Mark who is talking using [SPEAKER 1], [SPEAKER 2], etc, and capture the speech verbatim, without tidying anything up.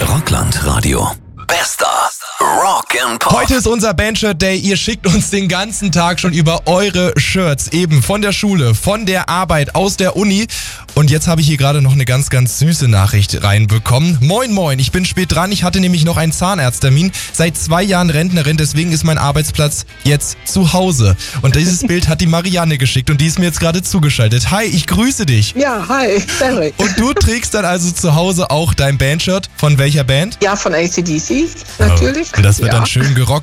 [SPEAKER 1] Rockland-Radio. Bester Rock'n'Pop.
[SPEAKER 2] Heute ist unser Bandshirt Day. Ihr schickt uns den ganzen Tag schon über eure Shirts. Eben von der Schule, von der Arbeit, aus der Uni. Und jetzt habe ich hier gerade noch eine ganz, ganz süße Nachricht reinbekommen. Moin, moin, ich bin spät dran. Ich hatte nämlich noch einen Zahnarzttermin. Seit zwei Jahren Rentnerin, deswegen ist mein Arbeitsplatz jetzt zu Hause. Und dieses Bild hat die Marianne geschickt und die ist mir jetzt gerade zugeschaltet. Hi, ich grüße dich.
[SPEAKER 3] Ja, hi, Derek.
[SPEAKER 2] Und du trägst dann also zu Hause auch dein Bandshirt. Von welcher Band?
[SPEAKER 3] Ja, von A C D C, natürlich.
[SPEAKER 2] Und das wird
[SPEAKER 3] ja.
[SPEAKER 2] dann schön gerockt.